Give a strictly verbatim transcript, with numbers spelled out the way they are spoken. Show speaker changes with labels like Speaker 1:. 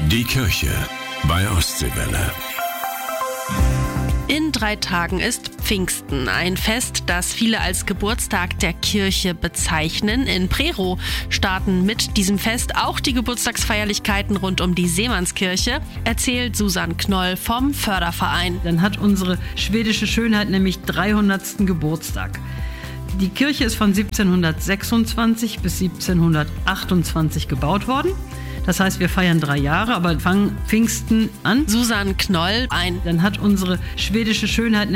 Speaker 1: Die Kirche bei Ostseewelle.
Speaker 2: In drei Tagen ist Pfingsten, ein Fest, das viele als Geburtstag der Kirche bezeichnen. In Prerow starten mit diesem Fest auch die Geburtstagsfeierlichkeiten rund um die Seemannskirche, erzählt Susanne Knoll vom Förderverein.
Speaker 3: Dann hat unsere schwedische Schönheit nämlich dreihundertsten Geburtstag. Die Kirche ist von siebzehnhundertsechsundzwanzig bis siebzehnhundertachtundzwanzig gebaut worden. Das heißt, wir feiern drei Jahre, aber fangen Pfingsten an.
Speaker 2: Susanne Knoll ein.
Speaker 3: Dann hat unsere schwedische Schönheit